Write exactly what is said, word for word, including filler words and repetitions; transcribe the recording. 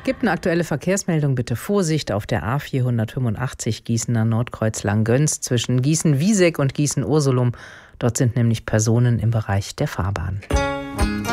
gibt eine aktuelle Verkehrsmeldung. Bitte Vorsicht auf der A vierhundertfünfundachtzig Gießener Nordkreuz Langgöns zwischen Gießen-Wieseck und Gießen-Ursulum. Dort sind nämlich Personen im Bereich der Fahrbahn.